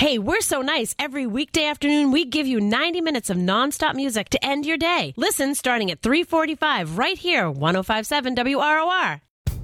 Hey, we're so nice. Every weekday afternoon, we give you 90 minutes of nonstop music to end your day. Listen starting at 3:45 right here, 105.7 WROR.